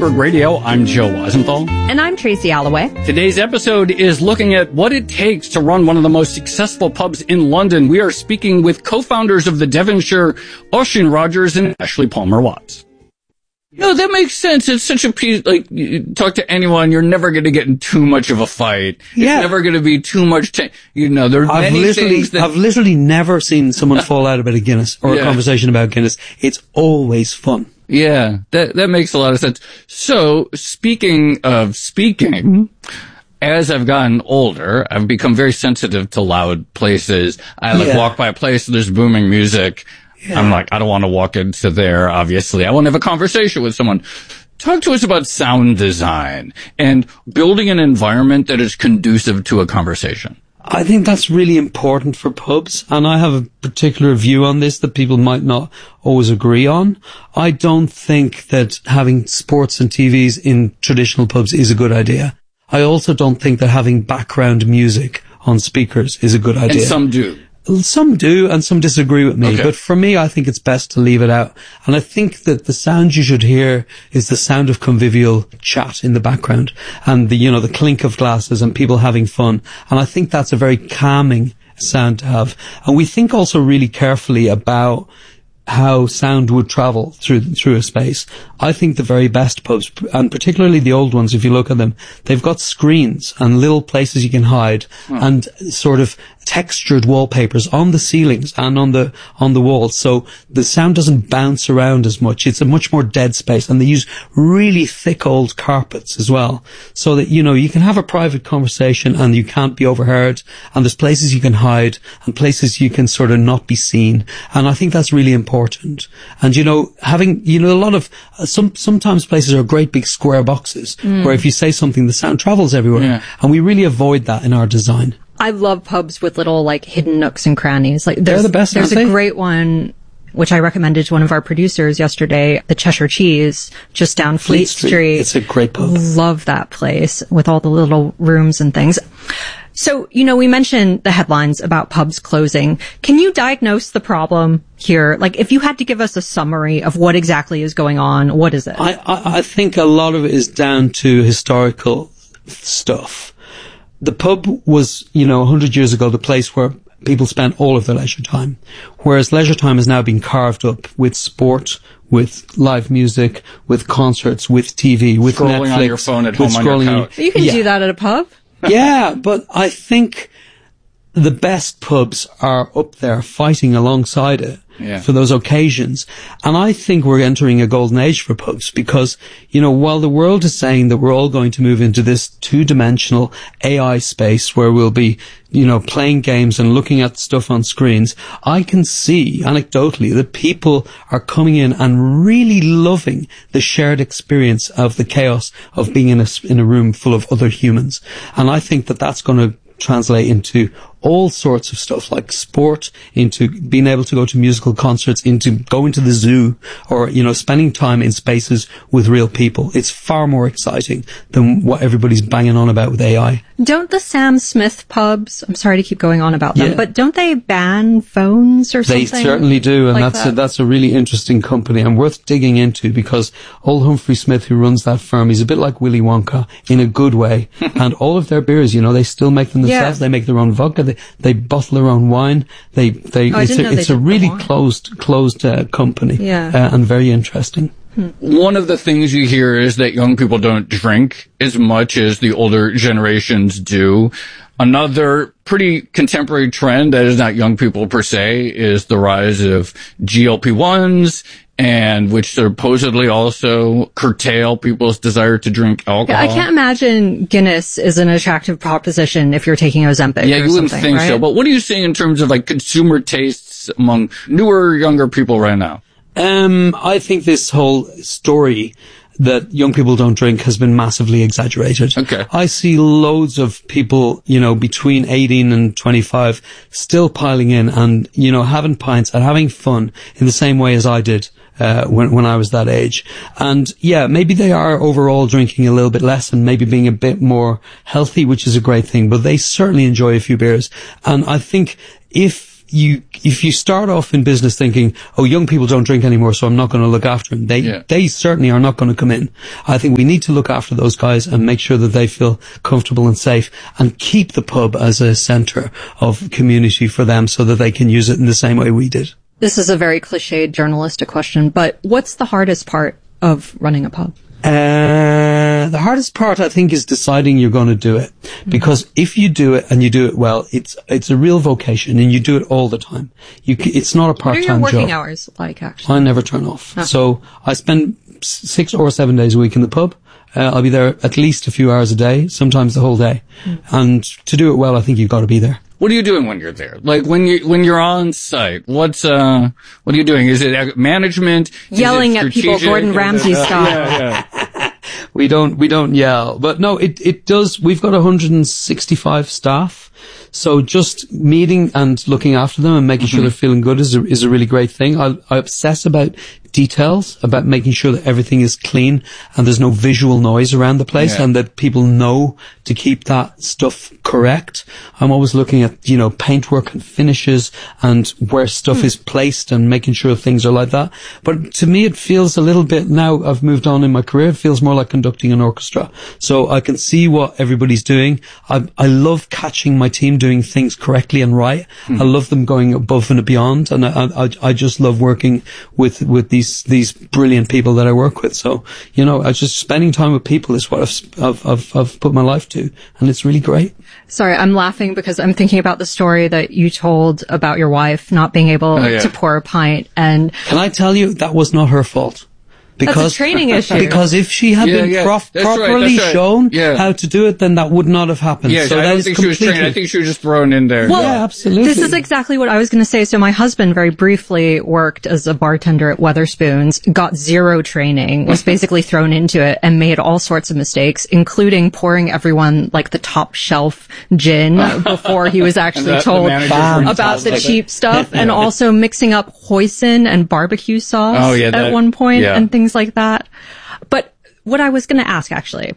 Pittsburgh Radio. I'm Joe Weisenthal. And I'm Tracy Alloway. Today's episode is looking at what it takes to run one of the most successful pubs in London. We are speaking with co-founders of the Devonshire, Oisin Rogers and Ashley Palmer-Watts. No, that makes sense. It's such a piece, like, you talk to anyone, you're never going to get in too much of a fight. Yeah. It's never going to be too much, there are many things that... I've literally never seen someone fall out about a Guinness or a conversation about Guinness. It's always fun. Yeah, that makes a lot of sense. So, speaking of speaking, as I've gotten older, I've become very sensitive to loud places. I walk by a place, there's booming music. Yeah. I'm like, I don't want to walk into there, obviously. I want to have a conversation with someone. Talk to us about sound design and building an environment that is conducive to a conversation. I think that's really important for pubs, and I have a particular view on this that people might not always agree on. I don't think that having sports and TVs in traditional pubs is a good idea. I also don't think that having background music on speakers is a good idea. And some do. Some do, and some disagree with me. Okay. But for me, I think it's best to leave it out. And I think that the sound you should hear is the sound of convivial chat in the background, and the clink of glasses and people having fun. And I think that's a very calming sound to have. And we think also really carefully about how sound would travel through a space. I think the very best pubs, and particularly the old ones, if you look at them, they've got screens and little places you can hide and sort of textured wallpapers on the ceilings and on the walls, so the sound doesn't bounce around as much. It's a much more dead space, and they use really thick old carpets as well, so that you can have a private conversation and you can't be overheard, and there's places you can hide and places you can sort of not be seen. And I think that's really important. And having a lot of sometimes places are great big square boxes where if you say something, the sound travels everywhere, and we really avoid that in our design. I love pubs with little, hidden nooks and crannies. They're the best, There's a great one, which I recommended to one of our producers yesterday, the Cheshire Cheese, just down Fleet Street. It's a great pub. Love that place with all the little rooms and things. So, we mentioned the headlines about pubs closing. Can you diagnose the problem here? If you had to give us a summary of what exactly is going on, what is it? I think a lot of it is down to historical stuff. The pub was, 100 years ago, the place where people spent all of their leisure time. Whereas leisure time has now been carved up with sport, with live music, with concerts, with TV, with scrolling Netflix. On your phone at home on your couch. You can do that at a pub. Yeah, but I think the best pubs are up there fighting alongside it for those occasions. And I think we're entering a golden age for pubs because, while the world is saying that we're all going to move into this two-dimensional AI space where we'll be, playing games and looking at stuff on screens, I can see anecdotally that people are coming in and really loving the shared experience of the chaos of being in a room full of other humans. And I think that that's going to translate into all sorts of stuff like sport, into being able to go to musical concerts, into going to the zoo, or, spending time in spaces with real people. It's far more exciting than what everybody's banging on about with AI. Don't the Sam Smith pubs, I'm sorry to keep going on about them, but don't they ban phones or something? They certainly do, and that's a really interesting company and worth digging into, because old Humphrey Smith, who runs that firm, he's a bit like Willy Wonka in a good way. And all of their beers, they still make them themselves. They make their own vodka. They bottle their own wine. It's a really closed company. And very interesting. One of the things you hear is that young people don't drink as much as the older generations do. Another pretty contemporary trend that is not young people per se is the rise of GLP-1s, and which supposedly also curtail people's desire to drink alcohol. I can't imagine Guinness is an attractive proposition if you're taking Ozempic or something. Yeah, you wouldn't think so. But what are you seeing in terms of consumer tastes among newer, younger people right now? I think this whole story that young people don't drink has been massively exaggerated. Okay. I see loads of people, between 18 and 25 still piling in and, having pints and having fun in the same way as I did when I was that age. And maybe they are overall drinking a little bit less and maybe being a bit more healthy, which is a great thing, but they certainly enjoy a few beers. And I think if if you start off in business thinking, oh, young people don't drink anymore, so I'm not going to look after them, they certainly are not going to come in. I think we need to look after those guys and make sure that they feel comfortable and safe, and keep the pub as a centre of community for them so that they can use it in the same way we did. This is a very cliched journalistic question, but what's the hardest part of running a pub? The hardest part, I think, is deciding you're going to do it. Because if you do it and you do it well, it's a real vocation, and you do it all the time. It's not a part-time job. What are your working hours like, actually? I never turn off. Oh. So I spend 6 or 7 days a week in the pub. I'll be there at least a few hours a day, sometimes the whole day. And to do it well, I think you've got to be there. What are you doing when you're there? Like when you're on site, what are you doing? Is it management? Yelling at people, Gordon Ramsay style. Yeah. We don't yell, but no, it does. We've got 165 staff. So just meeting and looking after them and making sure they're feeling good is a really great thing. I obsess about details, about making sure that everything is clean and there's no visual noise around the place, and that people know to keep that stuff correct. I'm always looking at, paintwork and finishes and where stuff is placed and making sure things are like that. But to me, it feels a little bit, now I've moved on in my career, it feels more like conducting an orchestra. So I can see what everybody's doing. I love catching my team doing things correctly and right. I love them going above and beyond, and I just love working with these brilliant people that I work with. So I just spending time with people is what I've put my life to, and it's really great. Sorry, I'm laughing because I'm thinking about the story that you told about your wife not being able to pour a pint. And can I tell you, that was not her fault. Because, that's a training issue. Because if she had been properly shown how to do it, then that would not have happened. Yeah, so I don't think she was trained. I think she was just thrown in there. Well, yeah, absolutely. This is exactly what I was going to say. So my husband very briefly worked as a bartender at Wetherspoons, got zero training, was basically thrown into it, and made all sorts of mistakes, including pouring everyone like the top shelf gin before he was actually told about the cheap stuff, and also mixing up hoisin and barbecue sauce at one point and things like that. But what I was going to ask, actually,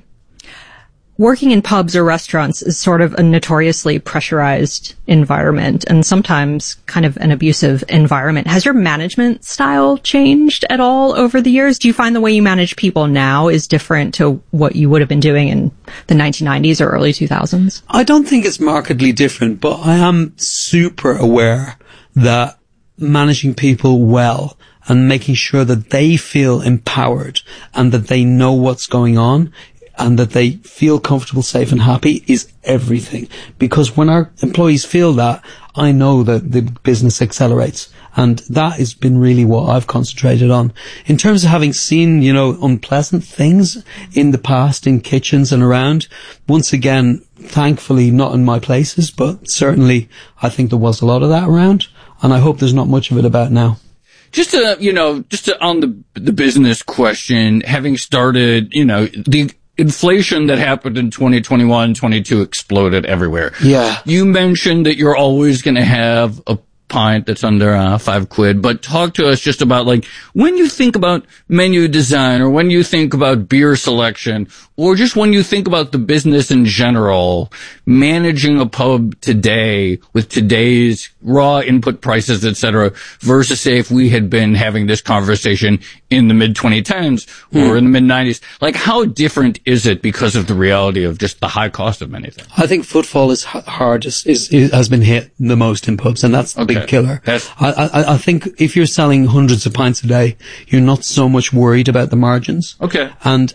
working in pubs or restaurants is sort of a notoriously pressurized environment, and sometimes kind of an abusive environment. Has your management style changed at all over the years? Do you find the way you manage people now is different to what you would have been doing in the 1990s or early 2000s? I don't think it's markedly different, but I am super aware that managing people well and making sure that they feel empowered and that they know what's going on and that they feel comfortable, safe and happy is everything. Because when our employees feel that, I know that the business accelerates. And that has been really what I've concentrated on. In terms of having seen, unpleasant things in the past in kitchens and around, once again, thankfully not in my places, but certainly I think there was a lot of that around. And I hope there's not much of it about now. Just to on the business question, having started, the inflation that happened in 2021, 22 exploded everywhere. Yeah. You mentioned that you're always going to have a pint that's under £5, but talk to us just about when you think about menu design or when you think about beer selection or just when you think about the business in general, managing a pub today with today's raw input prices, etc., versus say if we had been having this conversation in the mid 2010s or in the mid 90s, how different is it because of the reality of just the high cost of many things? I think footfall is hard, has been hit the most in pubs, and that's the big killer. I think if you're selling hundreds of pints a day, you're not so much worried about the margins. Okay. And,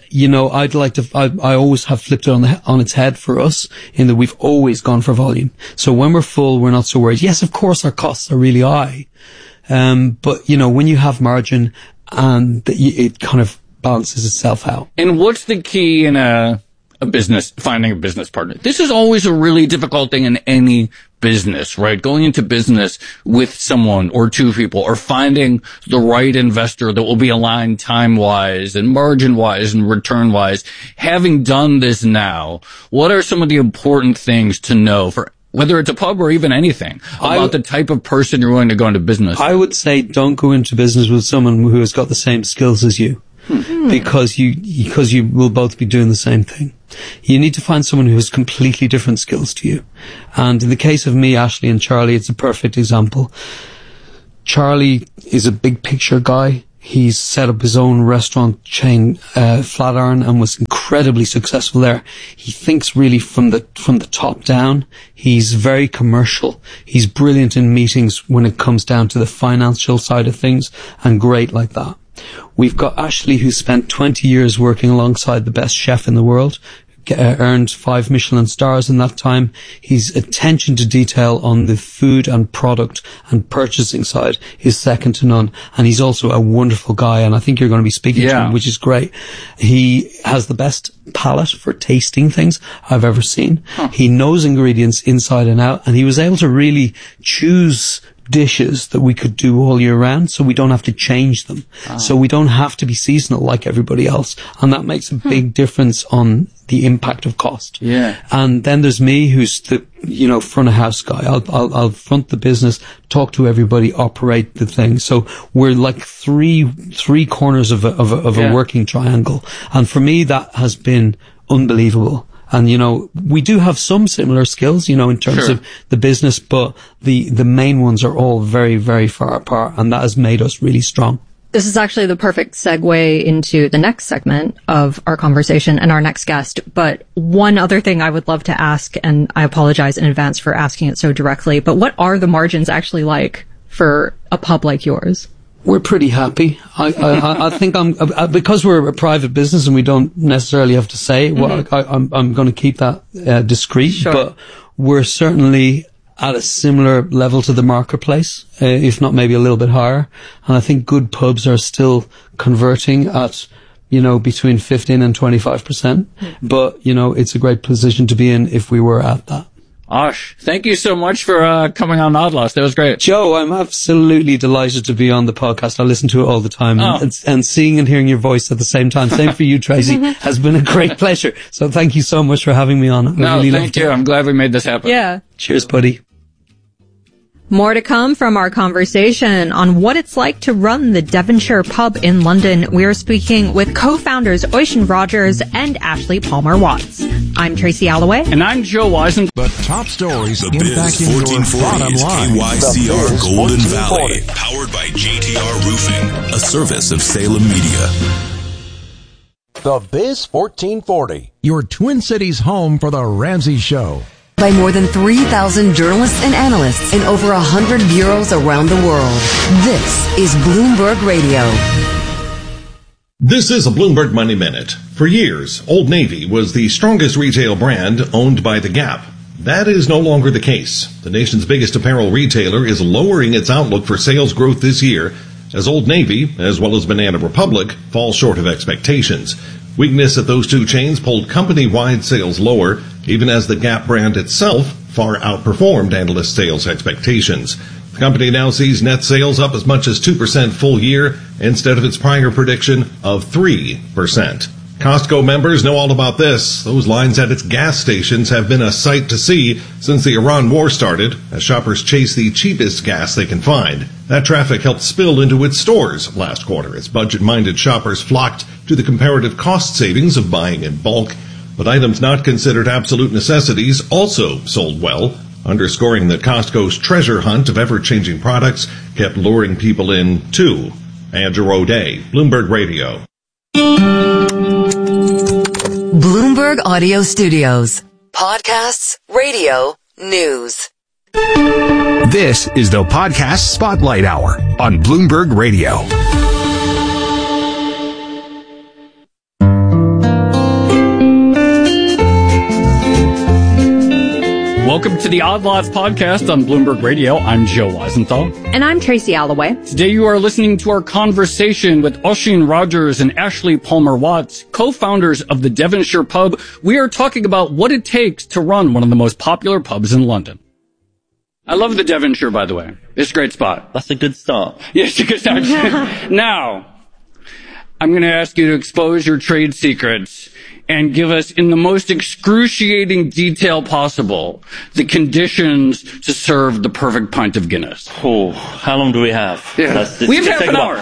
I always have flipped it on its head for us in that we've always gone for volume. So when we're full, we're not so worried. Yes, of course, our costs are really high. But, when you have margin and it kind of balances itself out. And what's the key in finding a business partner? This is always a really difficult thing in any business, right? Going into business with someone or two people or finding the right investor that will be aligned time-wise and margin-wise and return-wise. Having done this now, what are some of the important things to know for whether it's a pub or even anything about the type of person you're willing to go into business? I would say don't go into business with someone who has got the same skills as you. Because you will both be doing the same thing. You need to find someone who has completely different skills to you. And in the case of me, Ashley, and Charlie, it's a perfect example. Charlie is a big picture guy. He's set up his own restaurant chain, Flatiron, and was incredibly successful there. He thinks really from the top down. He's very commercial. He's brilliant in meetings when it comes down to the financial side of things, and great like that. We've got Ashley, who spent 20 years working alongside the best chef in the world, earned 5 Michelin stars in that time. His attention to detail on the food and product and purchasing side is second to none. And he's also a wonderful guy, and I think you're going to be speaking to him, which is great. He has the best palate for tasting things I've ever seen. He knows ingredients inside and out, and he was able to really choose dishes that we could do all year round, so we don't have to change them. So we don't have to be seasonal like everybody else, and that makes a big difference on the impact of cost. And then there's me, who's the front of house guy. I'll front the business, talk to everybody, operate the thing. So we're like three corners of a working triangle, and for me that has been unbelievable. And, we do have some similar skills, in terms of the business, but the main ones are all very, very far apart, and that has made us really strong. This is actually the perfect segue into the next segment of our conversation and our next guest. But one other thing I would love to ask, and I apologize in advance for asking it so directly, but what are the margins actually like for a pub like yours? We're pretty happy. I think because we're a private business and we don't necessarily have to say, I'm going to keep that discreet, but we're certainly at a similar level to the marketplace, if not maybe a little bit higher. And I think good pubs are still converting at, between 15 and 25%. But, it's a great position to be in if we were at that. Osh, thank you so much for coming on Odd Lots. That was great. Joe, I'm absolutely delighted to be on the podcast. I listen to it all the time. And seeing and hearing your voice at the same time. Same for you, Tracy. Has been a great pleasure. So thank you so much for having me on. Thank you. I'm glad we made this happen. Yeah. Cheers, buddy. More to come from our conversation on what it's like to run the Devonshire Pub in London. We are speaking with co-founders Oisin Rogers and Ashley Palmer-Watts. I'm Tracy Alloway. And I'm Joe Wisen. The top stories the impacting your bottom line. KYCR Golden Valley, powered by JTR Roofing, a service of Salem Media. The Biz 1440, your Twin Cities home for the Ramsey Show. By more than 3,000 journalists and analysts in over 100 bureaus around the world. This is Bloomberg Radio. This is a Bloomberg Money Minute. For years, Old Navy was the strongest retail brand owned by The Gap. That is no longer the case. The nation's biggest apparel retailer is lowering its outlook for sales growth this year as Old Navy, as well as Banana Republic, fall short of expectations. Weakness at those two chains pulled company-wide sales lower, even as the Gap brand itself far outperformed analyst sales expectations. The company now sees net sales up as much as 2% full year instead of its prior prediction of 3%. Costco members know all about this. Those lines at its gas stations have been a sight to see since the Iran war started, as shoppers chase the cheapest gas they can find. That traffic helped spill into its stores last quarter as budget-minded shoppers flocked to the comparative cost savings of buying in bulk. But items not considered absolute necessities also sold well, underscoring that Costco's treasure hunt of ever-changing products kept luring people in, too. Andrew O'Day, Bloomberg Radio. Bloomberg Audio Studios. Podcasts, radio, news. This is the Podcast Spotlight Hour on Bloomberg Radio. Welcome to the Odd Lots podcast on Bloomberg Radio. I'm Joe Weisenthal. And I'm Tracy Alloway. Today you are listening to our conversation with Oisin Rogers and Ashley Palmer-Watts, co-founders of the Devonshire Pub. We are talking about what it takes to run one of the most popular pubs in London. I love the Devonshire, by the way. It's a great spot. That's a good start. Yes, it's a good start. Now, I'm going to ask you to expose your trade secrets and give us, in the most excruciating detail possible, the conditions to serve the perfect pint of Guinness. Oh, how long do we have? Yeah. We have half an hour.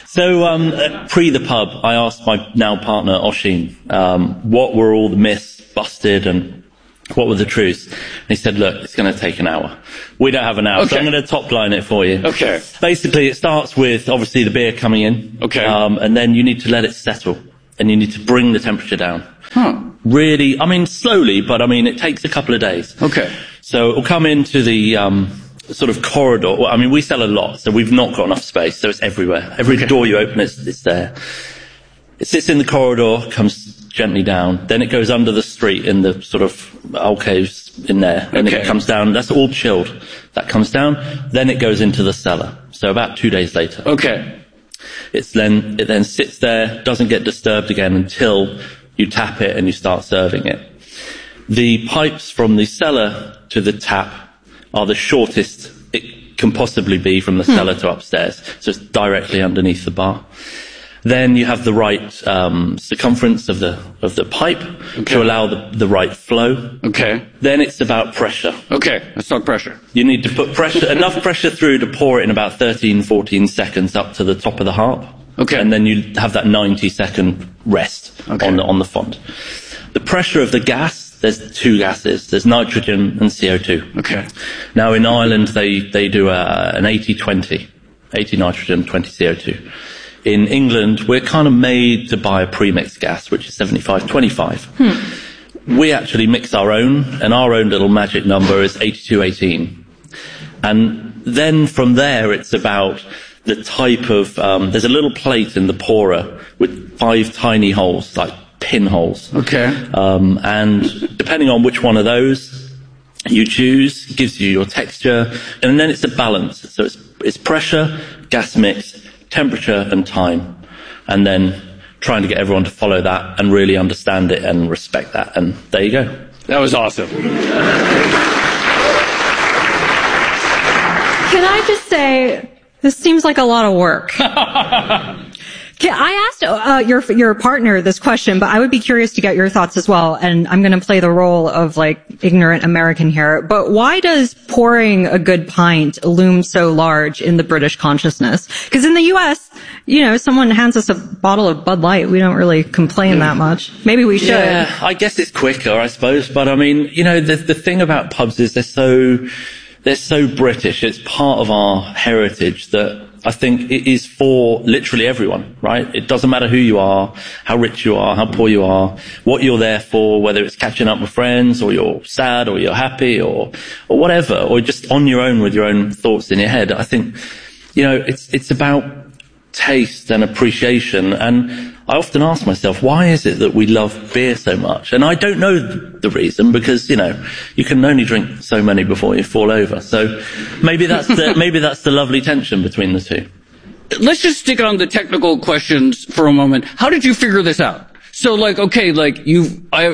So, pre the pub, I asked my now partner, Oshin, what were all the myths busted and what were the truths? And he said, look, it's going to take an hour. We don't have an hour, so I'm going to top line it for you. Okay. Basically, it starts with, obviously, the beer coming in. Okay. And then you need to let it settle. And you need to bring the temperature down. Huh. Really, I mean, slowly, but I mean, it takes a couple of days. Okay. So it'll come into the sort of corridor. Well, I mean, we sell a lot, so we've not got enough space, so it's everywhere. Every door you open, it's there. It sits in the corridor, comes gently down. Then it goes under the street in the sort of alcoves in there. And it comes down. That's all chilled. That comes down. Then it goes into the cellar. So about 2 days later. Okay. It then sits there, doesn't get disturbed again until you tap it and you start serving it. The pipes from the cellar to the tap are the shortest it can possibly be from the cellar to upstairs. So it's directly underneath the bar. Then you have the right circumference of the pipe to allow the right flow. Okay. Then it's about pressure. Okay, let's talk pressure. You need to put enough pressure through to pour it in about 13, 14 seconds up to the top of the harp. Okay. And then you have that 90-second rest on the font. The pressure of the gas, there's two gases. There's nitrogen and CO2. Okay. Now in Ireland, they do an 80-20. 80 nitrogen, 20 CO2. In England, we're kind of made to buy a pre-mixed gas, which is 75-25. We actually mix our own, and our own little magic number is 82-18. And then from there, it's about the type of, there's a little plate in the pourer with 5 tiny holes, like pinholes. Okay. And depending on which one of those you choose, gives you your texture, and then it's a balance. So it's pressure, gas mix, temperature and time, and then trying to get everyone to follow that and really understand it and respect that. And there you go. That was awesome. Can I just say, this seems like a lot of work. I asked your partner this question, but I would be curious to get your thoughts as well. And I'm going to play the role of like ignorant American here. But why does pouring a good pint loom so large in the British consciousness? Because in the U.S., you know, someone hands us a bottle of Bud Light, we don't really complain that much. Maybe we should. Yeah, I guess it's quicker, I suppose. But I mean, you know, the thing about pubs is they're so British. It's part of our heritage that I think it is for literally everyone, right? It doesn't matter who you are, how rich you are, how poor you are, what you're there for, whether it's catching up with friends or you're sad or you're happy or whatever, or just on your own with your own thoughts in your head. I think, you know, it's about taste and appreciation. And I often ask myself, why is it that we love beer so much? And I don't know the reason, because, you know, you can only drink so many before you fall over. So maybe that's the lovely tension between the two. Let's just stick on the technical questions for a moment. How did you figure this out? So like, okay, like you've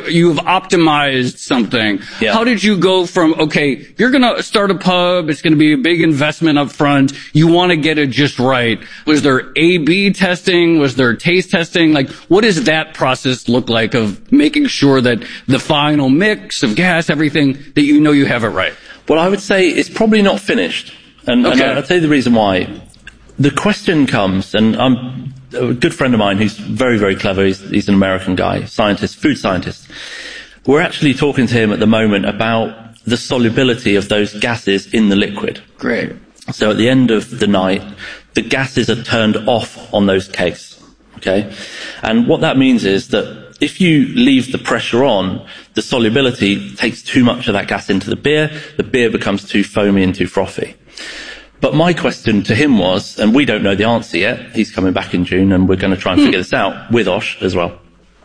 optimized something. Yeah. How did you go from, okay, you're going to start a pub. It's going to be a big investment up front. You want to get it just right. Was there A/B testing? Was there taste testing? Like, what does that process look like of making sure that the final mix of gas, everything, that you know you have it right? Well, I would say it's probably not finished. And I'll tell you the reason why. The question comes, and I'm a good friend of mine who's very, very clever. He's an American guy, scientist, food scientist. We're actually talking to him at the moment about the solubility of those gases in the liquid. Great. So at the end of the night, the gases are turned off on those kegs. Okay? And what that means is that if you leave the pressure on, the solubility takes too much of that gas into the beer becomes too foamy and too frothy. But my question to him was, and we don't know the answer yet, he's coming back in June and we're going to try and figure this out with Osh as well,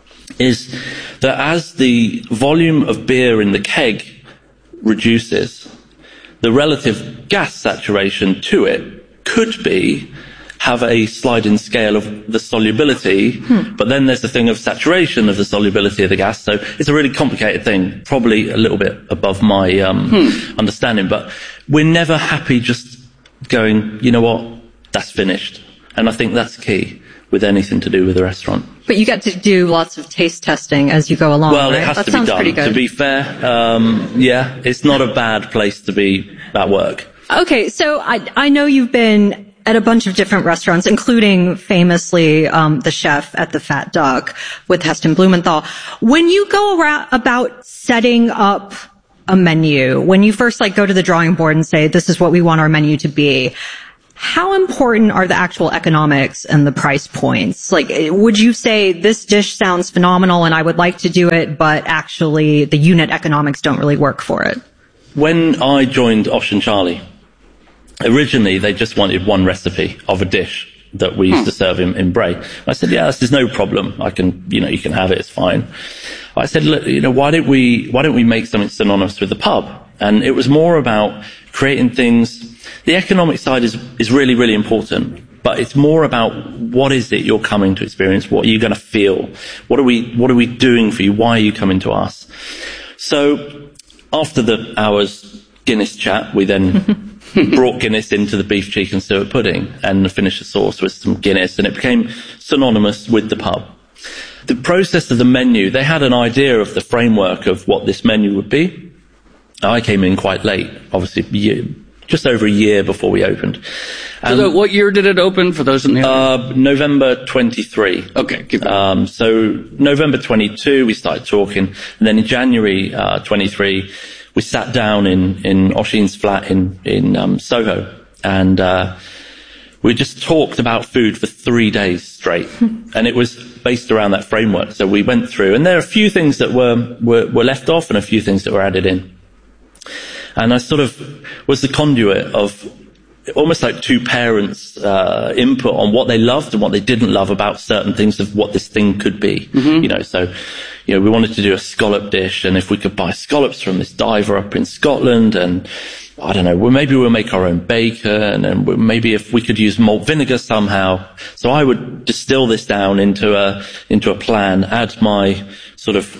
is that as the volume of beer in the keg reduces, the relative gas saturation to it could have a sliding scale of the solubility, but then there's the thing of saturation of the solubility of the gas. So it's a really complicated thing, probably a little bit above my understanding, but we're never happy just going, you know what, that's finished. And I think that's key with anything to do with a restaurant. But you get to do lots of taste testing as you go along, well, right? It has that to be pretty done. good. To be fair, yeah, it's not a bad place to be at work. Okay, so I know you've been at a bunch of different restaurants, including famously the chef at the Fat Duck with Heston Blumenthal. When you go about setting up a menu, when you first go to the drawing board and say, this is what we want our menu to be, how important are the actual economics and the price points? Would you say this dish sounds phenomenal and I would like to do it, but actually the unit economics don't really work for it? When I joined Osh and Charlie, originally they just wanted one recipe of a dish that we used to serve in Bray. I said, yeah, this is no problem. I can, you can have it. It's fine. I said, look, why don't we make something synonymous with the pub? And it was more about creating things. The economic side is really, really important, but it's more about what is it you're coming to experience? What are you going to feel? What are we doing for you? Why are you coming to us? So after the hour's Guinness chat, we then brought Guinness into the beef cheek and suet pudding and finished the sauce with some Guinness, and it became synonymous with the pub. The process of the menu, they had an idea of the framework of what this menu would be. I came in quite late, obviously, just over a year before we opened. So what year did it open for those in the audience? November 23. Okay, keep going. So November 22, we started talking, and then in January 23, we sat down in Oisin's flat in Soho, and we just talked about food for 3 days straight, and it was based around that framework. So we went through, and there are a few things that were left off and a few things that were added in. And I sort of was the conduit of almost like two parents' input on what they loved and what they didn't love about certain things of what this thing could be. So we wanted to do a scallop dish, and if we could buy scallops from this diver up in Scotland, and I don't know, maybe we'll make our own bacon, and maybe if we could use malt vinegar somehow. So I would distill this down into a plan, add my sort of,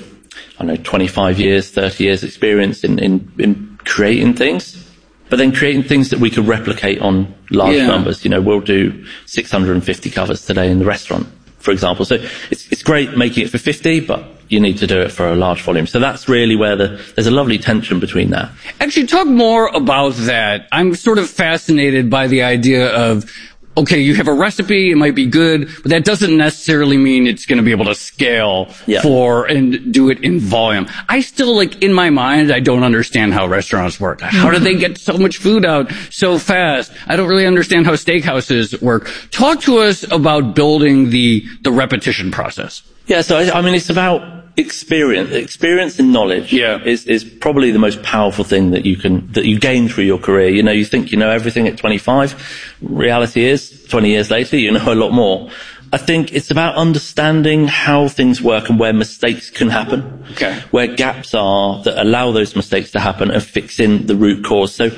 25 years, 30 years experience in creating things, but then creating things that we could replicate on large numbers. We'll do 650 covers today in the restaurant, for example. So it's great making it for 50, but you need to do it for a large volume. So that's really where there's a lovely tension between that. Actually, talk more about that. I'm sort of fascinated by the idea of, okay, you have a recipe, it might be good, but that doesn't necessarily mean it's going to be able to scale and do it in volume. I still, in my mind, I don't understand how restaurants work. How do they get so much food out so fast? I don't really understand how steakhouses work. Talk to us about building the repetition process. Yeah, so it's about experience and knowledge is probably the most powerful thing that you gain through your career. You think you know everything at 25. Reality is 20 years later, you know a lot more. I think it's about understanding how things work and where mistakes can happen, where gaps are that allow those mistakes to happen, and fixing the root cause. So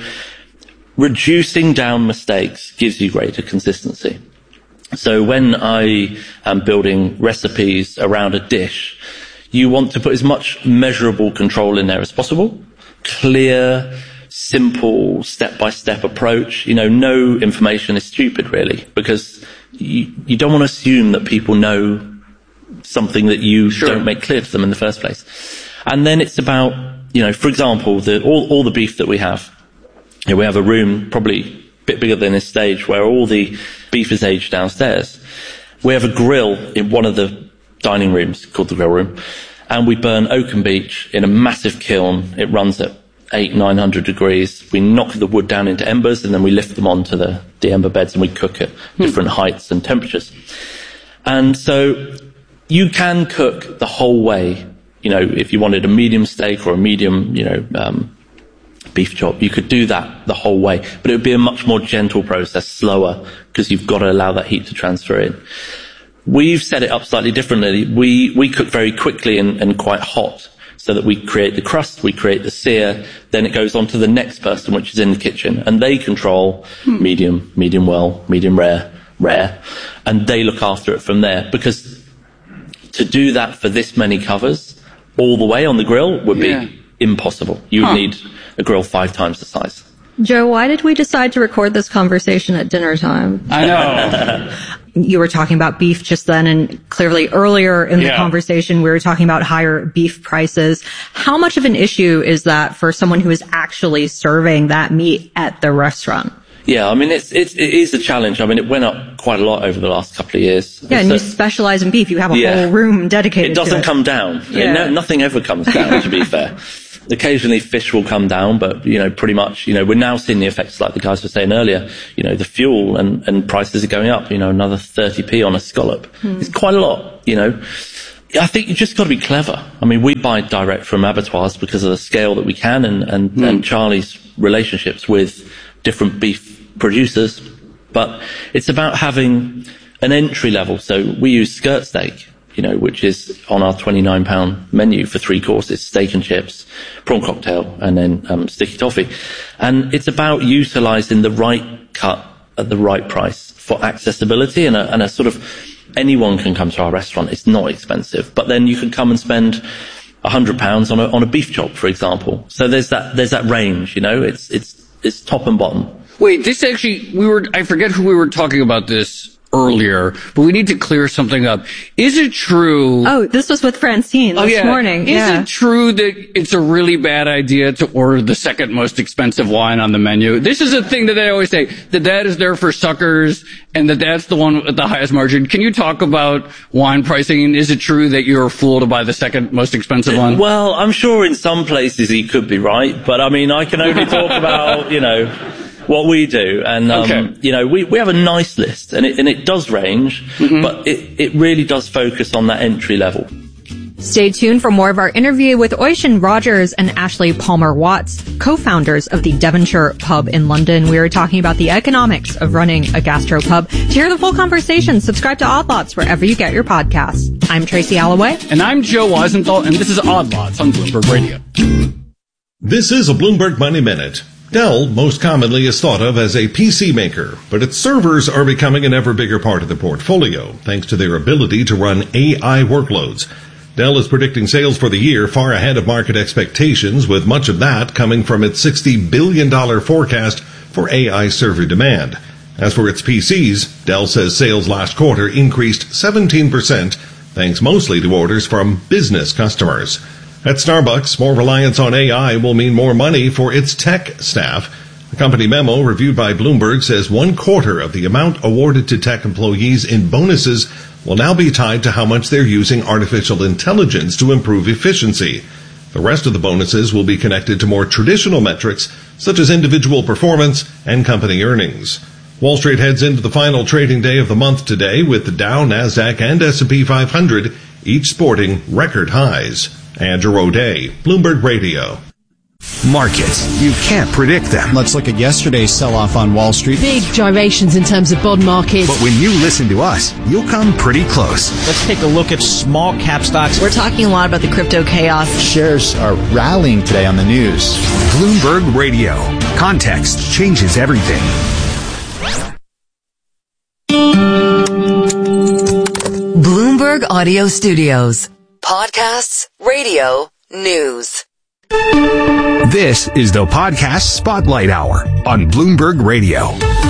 reducing down mistakes gives you greater consistency. So when I am building recipes around a dish, you want to put as much measurable control in there as possible. Clear, simple, step-by-step approach. No information is stupid, really, because you don't want to assume that people know something that you don't make clear to them in the first place. And then it's about, for example, all the beef that we have. We have a room probably a bit bigger than this stage where all the beef is aged downstairs. We have a grill in one of the dining rooms called the grill room, and we burn oaken beech in a massive kiln. It runs at 800-900 degrees. We knock the wood down into embers, and then we lift them onto the ember beds, and we cook at different heights and temperatures. And so you can cook the whole way. If you wanted a medium steak or a medium, beef chop, you could do that the whole way, but it would be a much more gentle process, slower, because you've got to allow that heat to transfer in. We've set it up slightly differently. We cook very quickly and quite hot, so that we create the crust, we create the sear, then it goes on to the next person, which is in the kitchen, and they control medium, medium well, medium rare, and they look after it from there. Because to do that for this many covers all the way on the grill would be impossible. You would need a grill 5 times the size. Joe, why did we decide to record this conversation at dinner time? I know. You were talking about beef just then, and clearly earlier in the conversation, we were talking about higher beef prices. How much of an issue is that for someone who is actually serving that meat at the restaurant? Yeah, I mean, it is a challenge. I mean, it went up quite a lot over the last couple of years. Yeah, and you specialize in beef. You have a whole room dedicated to it. It doesn't come down. Yeah. Nothing ever comes down, to be fair. Occasionally fish will come down, but, pretty much, we're now seeing the effects like the guys were saying earlier. The fuel and prices are going up, another 30p on a scallop. It's quite a lot, I think you just got to be clever. I mean, we buy direct from abattoirs because of the scale that we can and Charlie's relationships with different beef producers. But it's about having an entry level. So we use skirt steak, which is on our £29 menu for 3 courses, steak and chips, prawn cocktail, and then sticky toffee. And it's about utilising the right cut at the right price for accessibility and a sort of anyone can come to our restaurant. It's not expensive, but then you can come and spend £100 on a beef chop, for example. So there's that range, it's top and bottom. Wait, this actually, I forget who we were talking about this earlier, but we need to clear something up. Is it true? Oh, this was with Francine this morning. Is it true that it's a really bad idea to order the second most expensive wine on the menu? This is a thing that they always say, that is there for suckers and that's the one with the highest margin. Can you talk about wine pricing? And is it true that you're a fool to buy the second most expensive one? Well, I'm sure in some places he could be right, but I mean, I can only talk about, what we do. And, we have a nice list and it does range, but it really does focus on that entry level. Stay tuned for more of our interview with Oisin Rogers and Ashley Palmer Watts, co-founders of the Devonshire Pub in London. We are talking about the economics of running a gastropub. To hear the full conversation, subscribe to Odd Lots wherever you get your podcasts. I'm Tracy Alloway. And I'm Joe Weisenthal, and this is Odd Lots on Bloomberg Radio. This is a Bloomberg Money Minute. Dell most commonly is thought of as a PC maker, but its servers are becoming an ever bigger part of the portfolio, thanks to their ability to run AI workloads. Dell is predicting sales for the year far ahead of market expectations, with much of that coming from its $60 billion forecast for AI server demand. As for its PCs, Dell says sales last quarter increased 17%, thanks mostly to orders from business customers. At Starbucks, more reliance on AI will mean more money for its tech staff. A company memo reviewed by Bloomberg says 1/4 of the amount awarded to tech employees in bonuses will now be tied to how much they're using artificial intelligence to improve efficiency. The rest of the bonuses will be connected to more traditional metrics, such as individual performance and company earnings. Wall Street heads into the final trading day of the month today, with the Dow, Nasdaq, and S&P 500 each sporting record highs. Andrew O'Day, Bloomberg Radio. Markets. You can't predict them. Let's look at yesterday's sell-off on Wall Street. Big gyrations in terms of bond markets. But when you listen to us, you'll come pretty close. Let's take a look at small cap stocks. We're talking a lot about the crypto chaos. Shares are rallying today on the news. Bloomberg Radio. Context changes everything. Bloomberg Audio Studios. Podcasts, radio, news. This is the Podcast Spotlight Hour on Bloomberg Radio.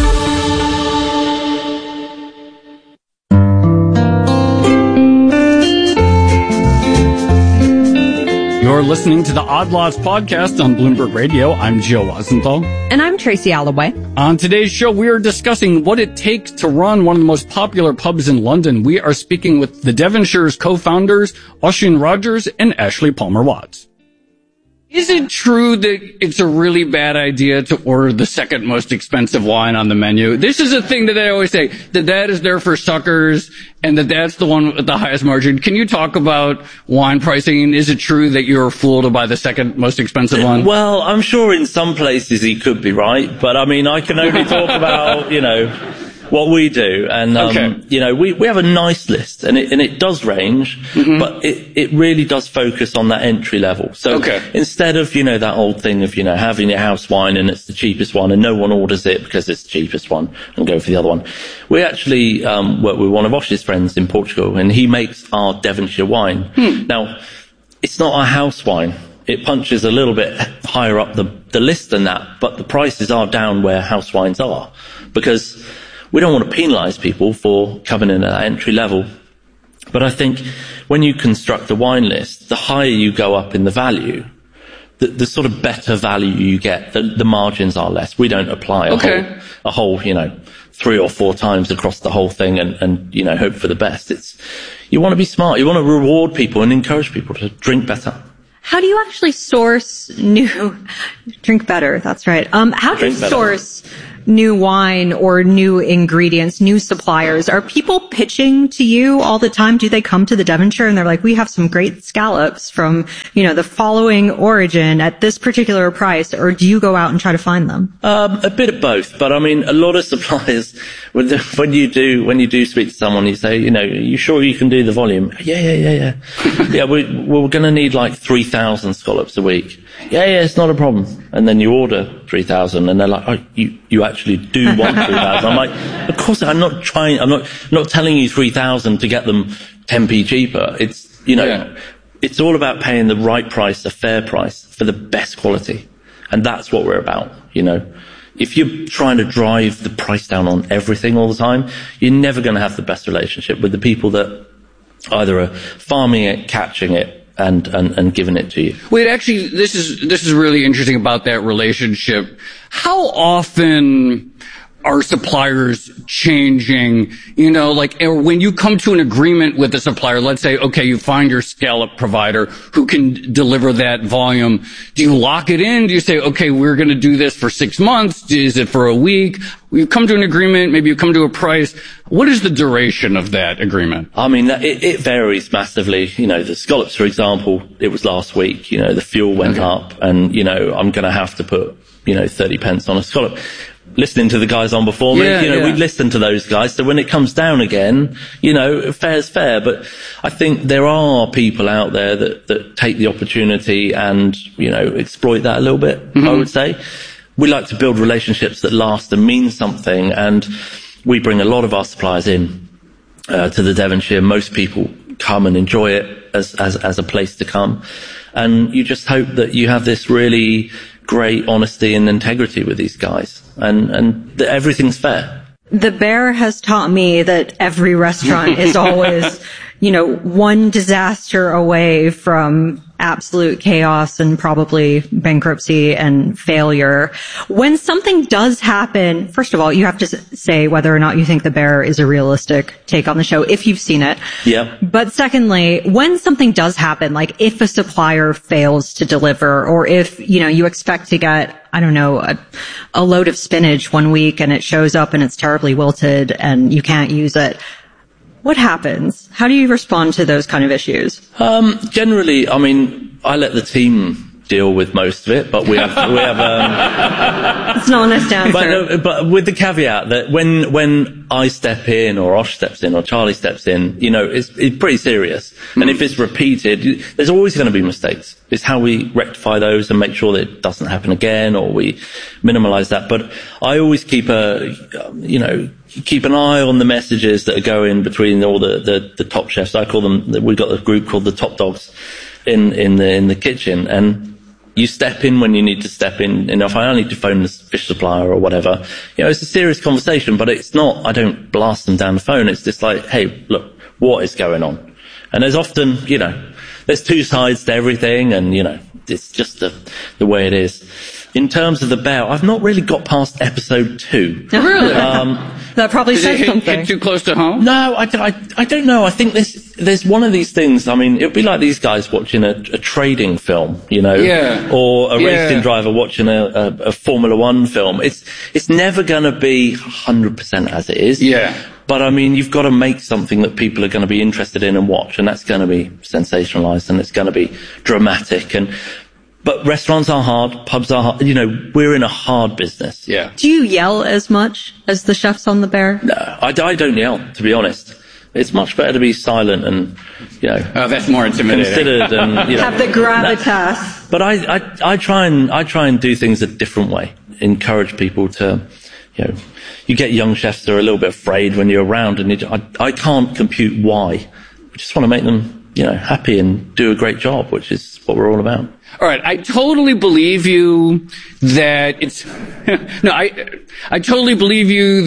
You're listening to the Odd Lots podcast on Bloomberg Radio. I'm Joe Weisenthal. And I'm Tracy Alloway. On today's show, we are discussing what it takes to run one of the most popular pubs in London. We are speaking with the Devonshire's co-founders, Oisin Rogers and Ashley Palmer Watts. Is it true that it's a really bad idea to order the second most expensive wine on the menu? This is a thing that they always say, that is there for suckers and that's the one with the highest margin. Can you talk about wine pricing? And is it true that you're a fool to buy the second most expensive one? Well, I'm sure in some places he could be right, but I mean, I can only talk about, what we do. And, we have a nice list and it does range, but it really does focus on that entry level. So instead of, that old thing of, having your house wine and it's the cheapest one and no one orders it because it's the cheapest one and go for the other one. We actually, work with one of Osh's friends in Portugal and he makes our Devonshire wine. Now, it's not our house wine. It punches a little bit higher up the list than that, but the prices are down where house wines are because we don't want to penalise people for coming in at that entry level. But I think when you construct a wine list, the higher you go up in the value, the sort of better value you get, the margins are less. We don't apply a whole, 3 or 4 times across the whole thing and hope for the best. You want to be smart. You want to reward people and encourage people to drink better. How do you actually source drink better? That's right. How do you source new wine or new ingredients, new suppliers? Are people pitching to you all the time? Do they come to the Devonshire and they're like, we have some great scallops from, the following origin at this particular price, or do you go out and try to find them? A bit of both, but I mean, a lot of suppliers, when you do speak to someone, you say, are you sure you can do the volume? Yeah. Yeah, we're going to need like 3,000 scallops a week. Yeah, it's not a problem. And then you order 3,000 and they're like, oh, you actually do want 3,000. I'm like, of course, I'm not telling you 3,000 to get them 10p cheaper. It's, it's all about paying the right price, a fair price for the best quality. And that's what we're about, If you're trying to drive the price down on everything all the time, you're never going to have the best relationship with the people that either are farming it, catching it, and giving it to you. Wait, actually, this is really interesting about that relationship. How often are suppliers changing, or when you come to an agreement with a supplier, let's say, okay, you find your scallop provider who can deliver that volume. Do you lock it in? Do you say, okay, we're going to do this for 6 months? Is it for a week? You come to an agreement, maybe you come to a price. What is the duration of that agreement? I mean, it varies massively. The scallops, for example, it was last week, the fuel went up and, I'm going to have to put, 30 pence on a scallop. Listening to the guys on before me, we listen to those guys. So when it comes down again, fair's fair. But I think there are people out there that take the opportunity and, exploit that a little bit, I would say. We like to build relationships that last and mean something. And we bring a lot of our suppliers in, to the Devonshire. Most people come and enjoy it as a place to come. And you just hope that you have this really great honesty and integrity with these guys. And everything's fair. The Bear has taught me that every restaurant is always, one disaster away from absolute chaos and probably bankruptcy and failure. When something does happen, first of all, you have to say whether or not you think The Bear is a realistic take on the show, if you've seen it. Yeah. But secondly, when something does happen, like if a supplier fails to deliver, or if, you expect to get, I don't know, a load of spinach one week and it shows up and it's terribly wilted and you can't use it, what happens? How do you respond to those kind of issues? Generally, I mean, I let the team deal with most of it, but we have it's not an honest answer. But with the caveat that when I step in, or Osh steps in, or Charlie steps in, it's pretty serious. And if it's repeated, there's always going to be mistakes. It's how we rectify those and make sure that it doesn't happen again, or we minimize that. But I always keep keep an eye on the messages that are going between all the top chefs. I call them, we've got a group called the top dogs in the kitchen, and you step in when you need to step in. If I need to phone the fish supplier or whatever, it's a serious conversation, but it's not, I don't blast them down the phone. It's just like, hey, look, what is going on? And there's often, there's two sides to everything, and, it's just the way it is. In terms of The Bear, I've not really got past episode 2. Really? That probably says something. Hit too close to home? No, I don't know. I think there's one of these things. I mean, it'd be like these guys watching a trading film, or a racing driver watching a Formula One film. It's never going to be 100% as it is. Yeah. But I mean, you've got to make something that people are going to be interested in and watch, and that's going to be sensationalized, and it's going to be dramatic. But restaurants are hard, pubs are hard. We're in a hard business. Yeah. Do you yell as much as the chefs on The Bear? No, I don't yell, to be honest. It's much better to be silent and, Oh, that's more intimidating. Considered and, have the gravitas. But I try and do things a different way. Encourage people to, you get young chefs that are a little bit afraid when you're around, and I can't compute why. I just want to make them, happy and do a great job, which is what we're all about. All right, I totally believe you that it's... No, I totally believe you that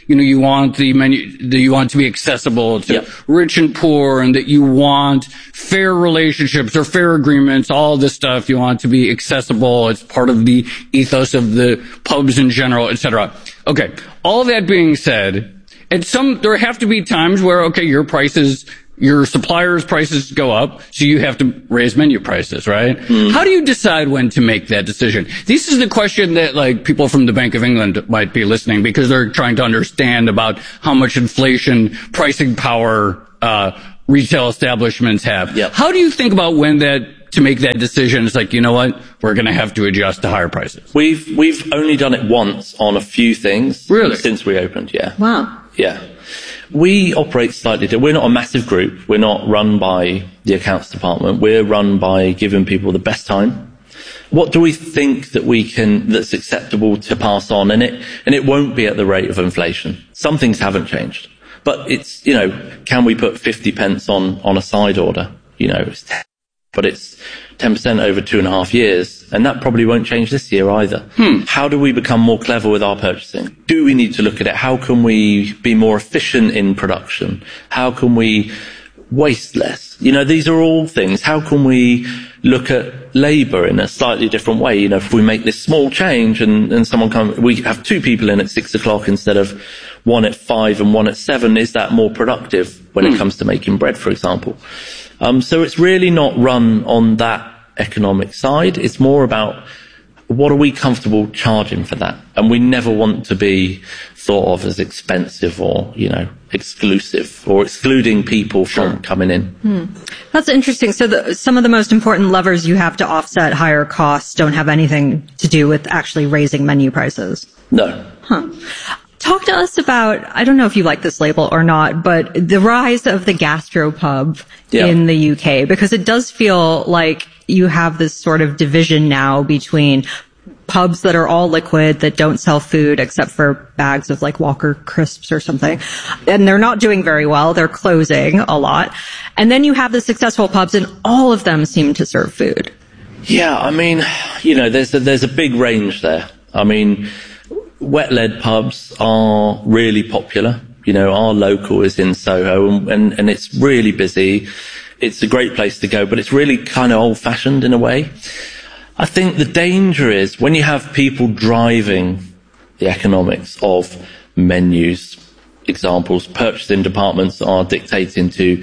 you want the menu, that you want to be accessible to rich and poor, and that you want fair relationships or fair agreements, all this stuff. You want to be accessible. It's part of the ethos of the pubs in general, etc. Okay. All that being said, there have to be times where, okay, your suppliers' prices go up, so you have to raise menu prices, right? How do you decide when to make that decision? This is the question that, like, people from the Bank of England might be listening, because they're trying to understand about how much inflation, pricing power, retail establishments have. How do you think about to make that decision? It's like, you know what? We're going to have to adjust to higher prices. We've only done it once on a few things. Really? Since we opened, yeah. Wow. Yeah. We operate slightly different. We're not a massive group. We're not run by the accounts department. We're run by giving people the best time. What do we think that's acceptable to pass on? And it won't be at the rate of inflation. Some things haven't changed. But it's, can we put 50 pence on a side order? But it's 10% over 2.5 years, and that probably won't change this year either. How do we become more clever with our purchasing? Do we need to look at it? How can we be more efficient in production? How can we waste less? These are all things. How can we look at labour in a slightly different way? If we make this small change and we have 2 people in at 6 o'clock instead of 1 at 5 and 1 at 7, is that more productive when it comes to making bread, for example? So it's really not run on that economic side. It's more about what are we comfortable charging for that? And we never want to be thought of as expensive or, exclusive or excluding people from coming in. That's interesting. So some of the most important levers you have to offset higher costs don't have anything to do with actually raising menu prices. No. Talk to us about, I don't know if you like this label or not, but the rise of the gastropub in the UK, because it does feel like you have this sort of division now between pubs that are all liquid, that don't sell food except for bags of like Walker crisps or something. And they're not doing very well. They're closing a lot. And then you have the successful pubs, and all of them seem to serve food. Yeah, I mean, there's a big range there. I mean, wet-led pubs are really popular. Our local is in Soho, and it's really busy. It's a great place to go, but it's really kind of old-fashioned in a way. I think the danger is when you have people driving the economics of menus. Examples, purchasing departments are dictating to,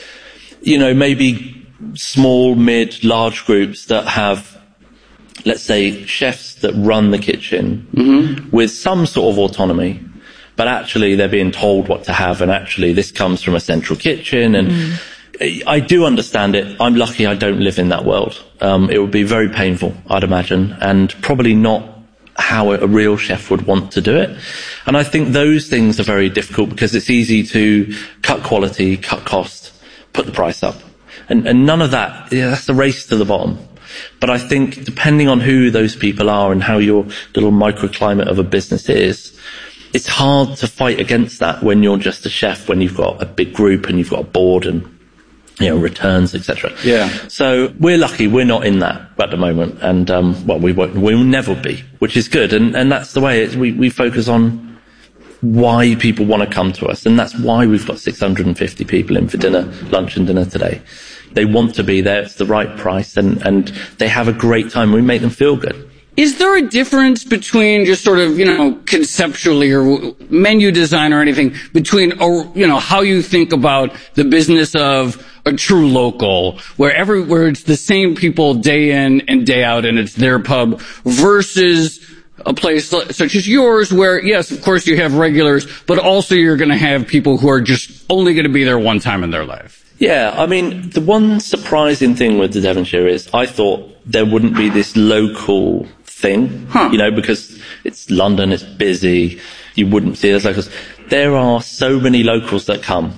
maybe small, mid, large groups that have, let's say, chefs that run the kitchen with some sort of autonomy, but actually they're being told what to have, and actually this comes from a central kitchen. And I do understand it. I'm lucky I don't live in that world. It would be very painful, I'd imagine, and probably not how a real chef would want to do it. And I think those things are very difficult because it's easy to cut quality, cut cost, put the price up. And none of that, that's a race to the bottom. But I think depending on who those people are and how your little microclimate of a business is, it's hard to fight against that when you're just a chef, when you've got a big group and you've got a board and, returns, etc. Yeah. So we're lucky we're not in that at the moment. And, we'll never be, which is good. And that's the way we focus on why people want to come to us. And that's why we've got 650 people in for dinner, lunch and dinner today. They want to be there. It's the right price, and they have a great time. We make them feel good. Is there a difference between just sort of, conceptually or menu design or anything between, how you think about the business of a true local where it's the same people day in and day out and it's their pub versus a place such as yours where, yes, of course you have regulars, but also you're going to have people who are just only going to be there one time in their life? Yeah, I mean, the one surprising thing with the Devonshire is I thought there wouldn't be this local thing, because it's London, it's busy, you wouldn't see those locals. There are so many locals that come,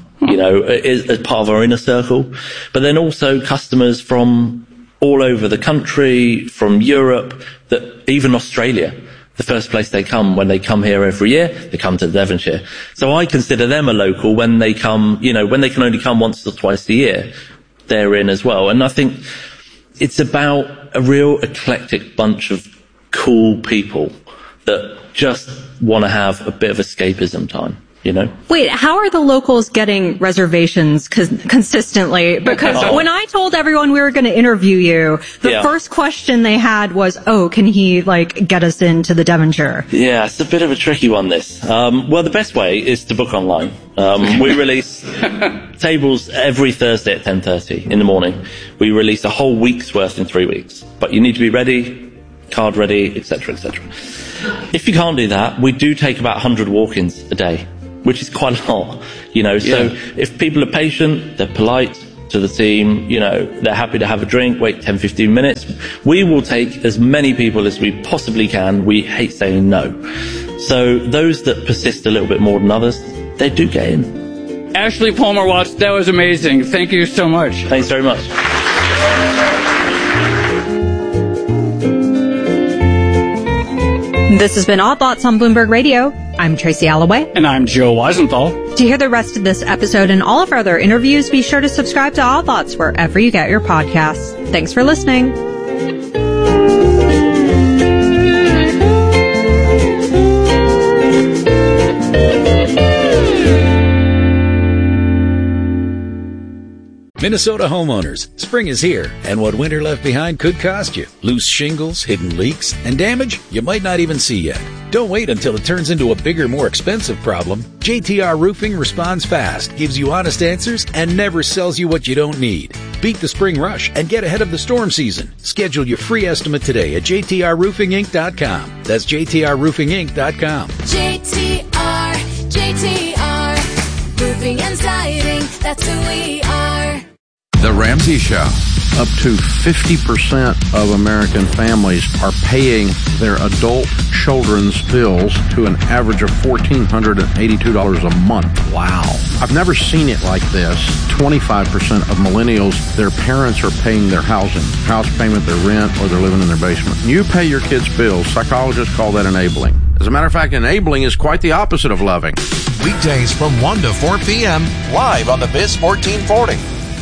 as part of our inner circle, but then also customers from all over the country, from Europe, even Australia. The first place they come when they come here every year, they come to Devonshire. So I consider them a local when they come, when they can only come once or twice a year, they're in as well. And I think it's about a real eclectic bunch of cool people that just want to have a bit of escapism time. You know? Wait, how are the locals getting reservations consistently? Because when I told everyone we were going to interview you, the first question they had was, can he, get us into the Devonshire? Yeah, it's a bit of a tricky one, this. Well, the best way is to book online. We release tables every Thursday at 10:30 in the morning. We release a whole week's worth in 3 weeks. But you need to be ready, card ready, etc., etc. If you can't do that, we do take about 100 walk-ins a day, which is quite a lot, So if people are patient, they're polite to the team, they're happy to have a drink, wait 10, 15 minutes, we will take as many people as we possibly can. We hate saying no. So those that persist a little bit more than others, they do get in. Ashley Palmer Watts, that was amazing. Thank you so much. Thanks very much. This has been Odd Lots on Bloomberg Radio. I'm Tracy Alloway. And I'm Joe Weisenthal. To hear the rest of this episode and all of our other interviews, be sure to subscribe to Odd Lots wherever you get your podcasts. Thanks for listening. Minnesota homeowners, spring is here, and what winter left behind could cost you. Loose shingles, hidden leaks, and damage you might not even see yet. Don't wait until it turns into a bigger, more expensive problem. JTR Roofing responds fast, gives you honest answers, and never sells you what you don't need. Beat the spring rush and get ahead of the storm season. Schedule your free estimate today at jtrroofinginc.com. That's jtrroofinginc.com. JTR, roofing and siding, that's who we are. The Ramsey Show. Up to 50% of American families are paying their adult children's bills to an average of $1,482 a month. Wow. I've never seen it like this. 25% of millennials, their parents are paying their house payment, their rent, or they're living in their basement. You pay your kids' bills. Psychologists call that enabling. As a matter of fact, enabling is quite the opposite of loving. Weekdays from 1 to 4 p.m. live on the Biz 1440.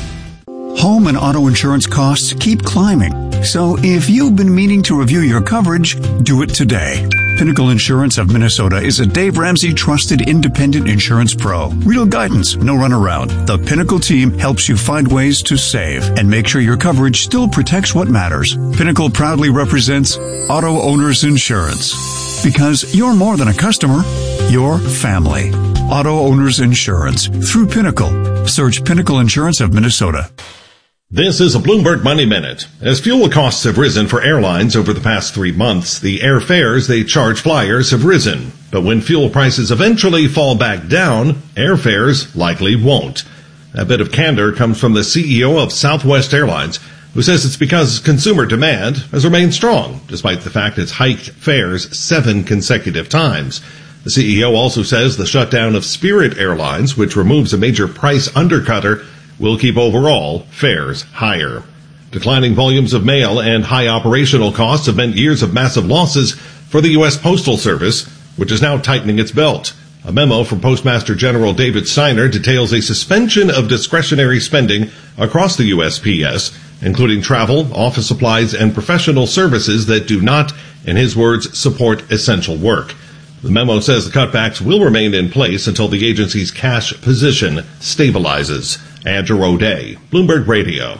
Home and auto insurance costs keep climbing. So if you've been meaning to review your coverage, do it today. Pinnacle Insurance of Minnesota is a Dave Ramsey trusted independent insurance pro. Real guidance, no runaround. The Pinnacle team helps you find ways to save and make sure your coverage still protects what matters. Pinnacle proudly represents Auto Owners Insurance. Because you're more than a customer, you're family. Auto Owners Insurance through Pinnacle. Search Pinnacle Insurance of Minnesota. This is a Bloomberg Money Minute. As fuel costs have risen for airlines over the past 3 months, the airfares they charge flyers have risen. But when fuel prices eventually fall back down, airfares likely won't. A bit of candor comes from the CEO of Southwest Airlines, who says it's because consumer demand has remained strong, despite the fact it's hiked fares 7 consecutive times. The CEO also says the shutdown of Spirit Airlines, which removes a major price undercutter, will keep overall fares higher. Declining volumes of mail and high operational costs have meant years of massive losses for the U.S. Postal Service, which is now tightening its belt. A memo from Postmaster General David Steiner details a suspension of discretionary spending across the USPS, including travel, office supplies, and professional services that do not, in his words, support essential work. The memo says the cutbacks will remain in place until the agency's cash position stabilizes. Andrew O'Day, Bloomberg Radio.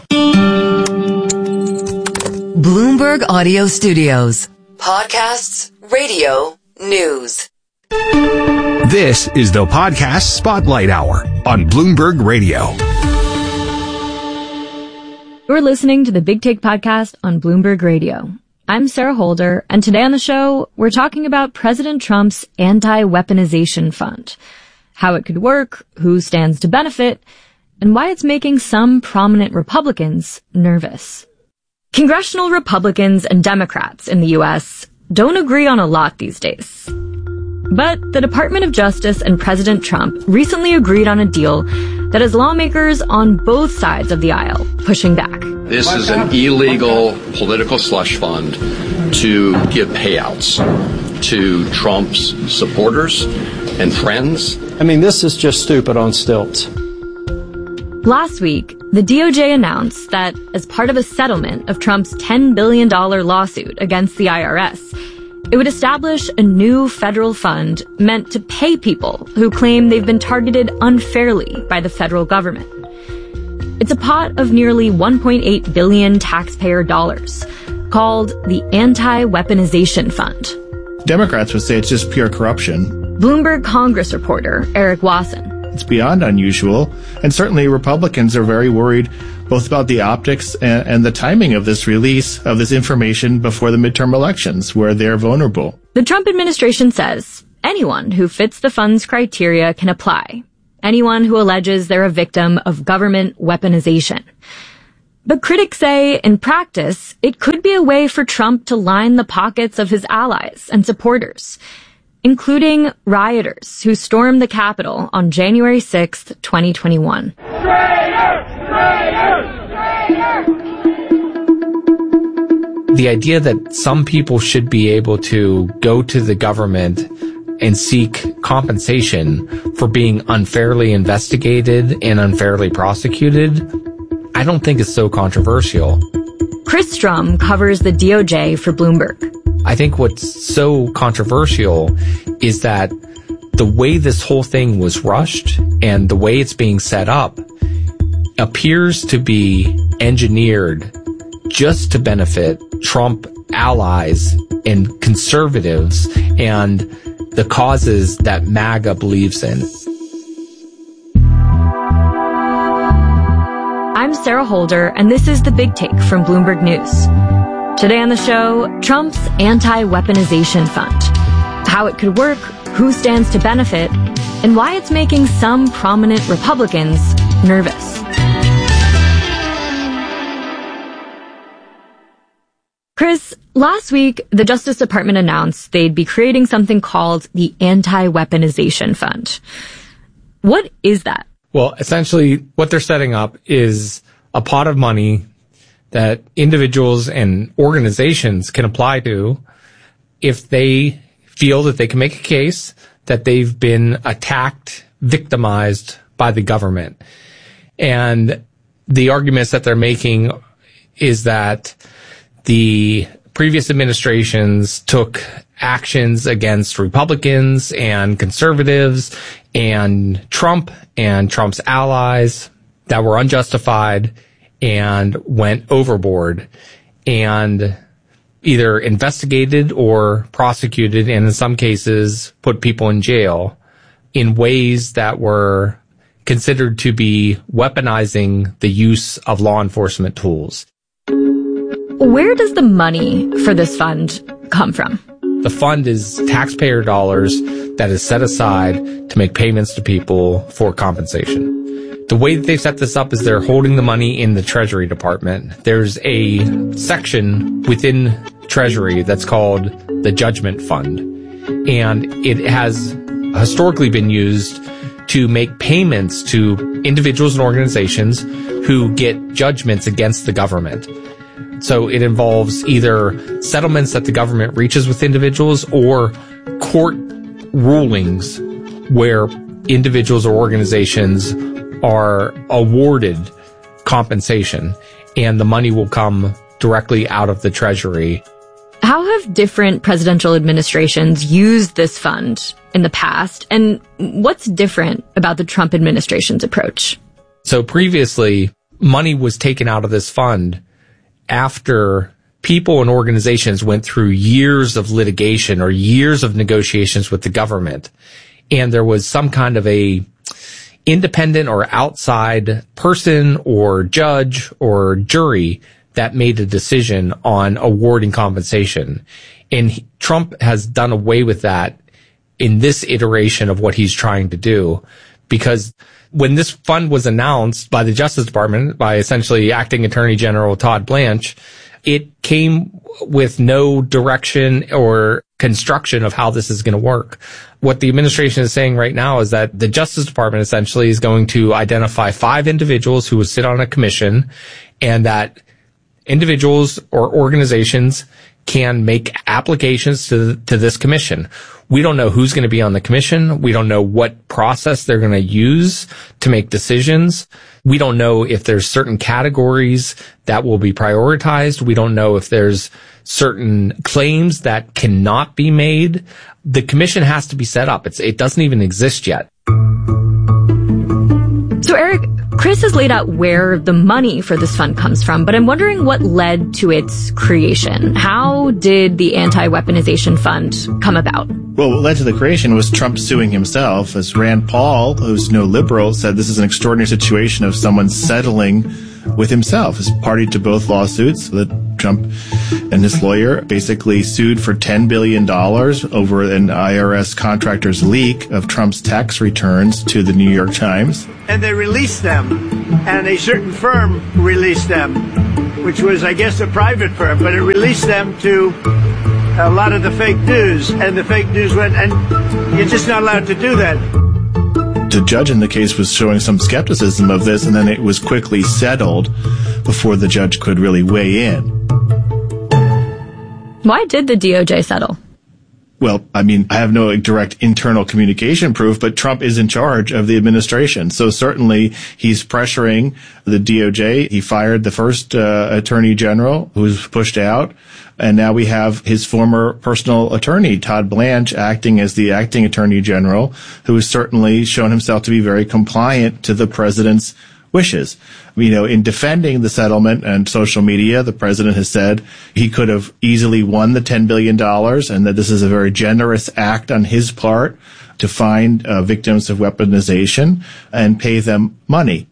Bloomberg Audio Studios. Podcasts, radio, news. This is the Podcast Spotlight Hour on Bloomberg Radio. You're listening to the Big Take Podcast on Bloomberg Radio. I'm Sarah Holder, and today on the show, we're talking about President Trump's anti-weaponization fund, how it could work, who stands to benefit, and why it's making some prominent Republicans nervous. Congressional Republicans and Democrats in the U.S. don't agree on a lot these days. But the Department of Justice and President Trump recently agreed on a deal that has lawmakers on both sides of the aisle pushing back. This is an illegal political slush fund to give payouts to Trump's supporters and friends. I mean, this is just stupid on stilts. Last week, the DOJ announced that as part of a settlement of Trump's $10 billion lawsuit against the IRS, It would establish a new federal fund meant to pay people who claim they've been targeted unfairly by the federal government. It's a pot of nearly $1.8 billion taxpayer dollars called the Anti-Weaponization Fund. Democrats would say it's just pure corruption. Bloomberg Congress reporter Eric Wasson. It's beyond unusual, and certainly Republicans are very worried both about the optics and the timing of this release of this information before the midterm elections, where they're vulnerable. The Trump administration says anyone who fits the fund's criteria can apply. Anyone who alleges they're a victim of government weaponization. But critics say, in practice, it could be a way for Trump to line the pockets of his allies and supporters, including rioters who stormed the Capitol on January 6th, 2021. The idea that some people should be able to go to the government and seek compensation for being unfairly investigated and unfairly prosecuted, I don't think is so controversial. Chris Strum covers the DOJ for Bloomberg. I think what's so controversial is that the way this whole thing was rushed and the way it's being set up appears to be engineered just to benefit Trump allies and conservatives and the causes that MAGA believes in. I'm Sarah Holder, and this is The Big Take from Bloomberg News. Today on the show, Trump's Anti-Weaponization Fund. How it could work, who stands to benefit, and why it's making some prominent Republicans nervous. Chris, last week, the Justice Department announced they'd be creating something called the Anti-Weaponization Fund. What is that? Well, essentially, what they're setting up is a pot of money that individuals and organizations can apply to if they feel that they can make a case that they've been attacked, victimized by the government. And the arguments that they're making is that the previous administrations took actions against Republicans and conservatives and Trump's allies that were unjustified and went overboard and either investigated or prosecuted, and in some cases put people in jail in ways that were considered to be weaponizing the use of law enforcement tools. Where does the money for this fund come from? The fund is taxpayer dollars that is set aside to make payments to people for compensation. The way that they've set this up is they're holding the money in the Treasury Department. There's a section within Treasury that's called the Judgment Fund, and it has historically been used to make payments to individuals and organizations who get judgments against the government. So it involves either settlements that the government reaches with individuals or court rulings where individuals or organizations are awarded compensation, and the money will come directly out of the Treasury. How have different presidential administrations used this fund in the past, and what's different about the Trump administration's approach? So previously, money was taken out of this fund after people and organizations went through years of litigation or years of negotiations with the government, and there was some kind of a independent or outside person or judge or jury that made a decision on awarding compensation. And Trump has done away with that in this iteration of what he's trying to do, because when this fund was announced by the Justice Department, by essentially Acting Attorney General Todd Blanche, it came with no direction or construction of how this is going to work. What the administration is saying right now is that the Justice Department essentially is going to identify 5 individuals who will sit on a commission, and that individuals or organizations can make applications to this commission. We don't know who's going to be on the commission. We don't know what process they're going to use to make decisions. We don't know if there's certain categories that will be prioritized. We don't know if there's certain claims that cannot be made. The commission has to be set up. It doesn't even exist yet. So, Eric, Chris has laid out where the money for this fund comes from, but I'm wondering what led to its creation. How did the Anti-Weaponization Fund come about? Well, what led to the creation was Trump suing himself. As Rand Paul, who's no liberal, said this is an extraordinary situation of someone settling with himself. As party to both lawsuits, that Trump and his lawyer basically sued for $10 billion over an IRS contractor's leak of Trump's tax returns to the New York Times. And they released them, and a certain firm released them, which was, I guess, a private firm, but it released them to a lot of the fake news, and the fake news went, and you're just not allowed to do that. The judge in the case was showing some skepticism of this, and then it was quickly settled before the judge could really weigh in. Why did the DOJ settle? Well, I mean, I have no direct internal communication proof, but Trump is in charge of the administration. So certainly he's pressuring the DOJ. He fired the first attorney general who was pushed out. And now we have his former personal attorney, Todd Blanche, acting as the acting attorney general, who has certainly shown himself to be very compliant to the president's wishes. You know, in defending the settlement and social media, the president has said he could have easily won the $10 billion and that this is a very generous act on his part to find victims of weaponization and pay them money.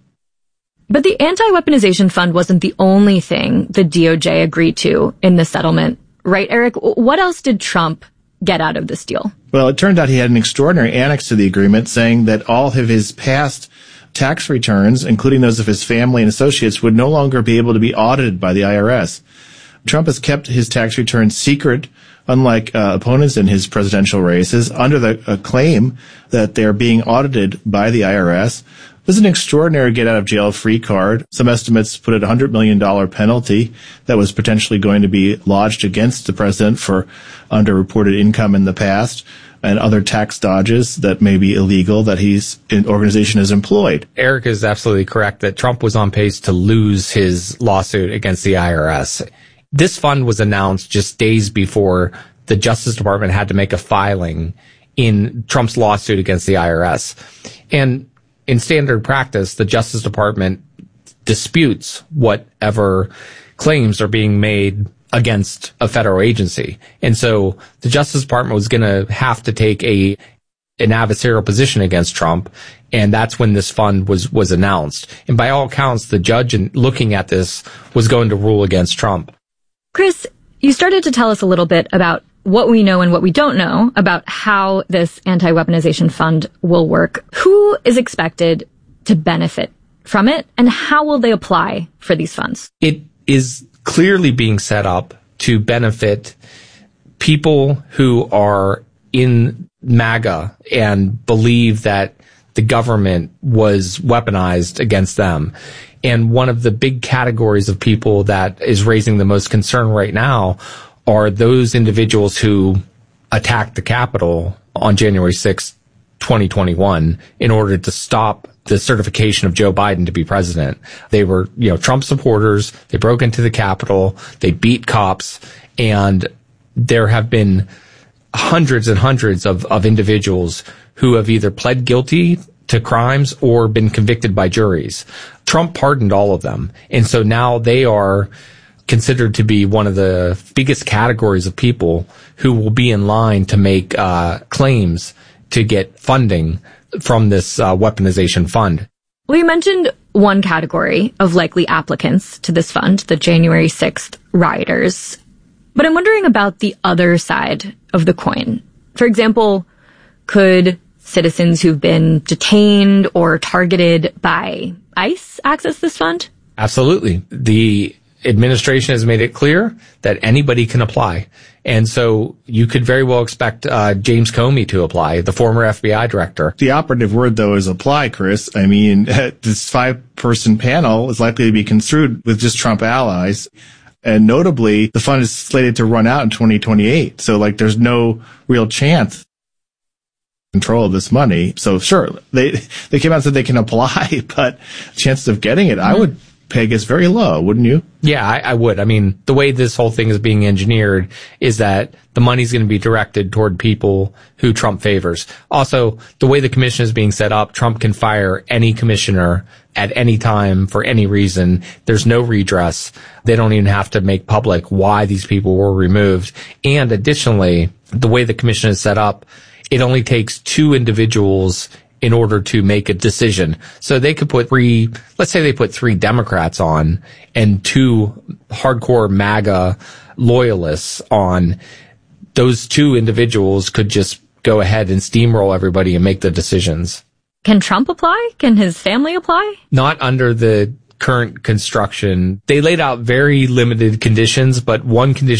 But the Anti-Weaponization Fund wasn't the only thing the DOJ agreed to in the settlement, right, Eric? What else did Trump get out of this deal? Well, it turned out he had an extraordinary annex to the agreement saying that all of his past tax returns, including those of his family and associates, would no longer be able to be audited by the IRS. Trump has kept his tax returns secret, unlike opponents in his presidential races, under the claim that they're being audited by the IRS. This is an extraordinary get-out-of-jail-free card. Some estimates put it a $100 million penalty that was potentially going to be lodged against the president for underreported income in the past and other tax dodges that may be illegal that his organization has employed. Eric is absolutely correct that Trump was on pace to lose his lawsuit against the IRS. This fund was announced just days before the Justice Department had to make a filing in Trump's lawsuit against the IRS. And in standard practice, the Justice Department disputes whatever claims are being made against a federal agency. And so the Justice Department was going to have to take an adversarial position against Trump. And that's when this fund was announced. And by all accounts, the judge in looking at this was going to rule against Trump. Chris, you started to tell us a little bit about what we know and what we don't know about how this anti-weaponization fund will work. Who is expected to benefit from it, and how will they apply for these funds? It is clearly being set up to benefit people who are in MAGA and believe that the government was weaponized against them. And one of the big categories of people that is raising the most concern right now are those individuals who attacked the Capitol on January 6, 2021, in order to stop the certification of Joe Biden to be president. They were, Trump supporters. They broke into the Capitol. They beat cops. And there have been hundreds and hundreds of individuals who have either pled guilty to crimes or been convicted by juries. Trump pardoned all of them. And so now they are considered to be one of the biggest categories of people who will be in line to make claims to get funding from this weaponization fund. Well, you mentioned one category of likely applicants to this fund, the January 6th rioters. But I'm wondering about the other side of the coin. For example, could citizens who've been detained or targeted by ICE access this fund? Absolutely. The administration has made it clear that anybody can apply. And so you could very well expect James Comey to apply, the former FBI director. The operative word, though, is apply, Chris. I mean, this 5-person panel is likely to be construed with just Trump allies. And notably, the fund is slated to run out in 2028. So like there's no real chance control of this money. So sure, they came out and said they can apply, but chances of getting it, I would peg is very low, wouldn't you? Yeah, I would. I mean, the way this whole thing is being engineered is that the money's going to be directed toward people who Trump favors. Also, the way the commission is being set up, Trump can fire any commissioner at any time for any reason. There's no redress. They don't even have to make public why these people were removed. And additionally, the way the commission is set up, it only takes 2 individuals in order to make a decision. So they could put let's say they put 3 Democrats on and 2 hardcore MAGA loyalists on. Those 2 individuals could just go ahead and steamroll everybody and make the decisions. Can Trump apply? Can his family apply? Not under the current construction. They laid out very limited conditions, but one condition